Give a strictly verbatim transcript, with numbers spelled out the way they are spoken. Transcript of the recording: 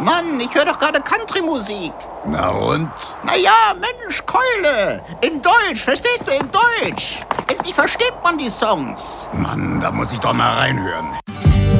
Mann, ich höre doch gerade Country-Musik. Na und? Na ja, Mensch, Keule. In Deutsch, verstehst du, in Deutsch. Endlich versteht man die Songs. Mann, da muss ich doch mal reinhören.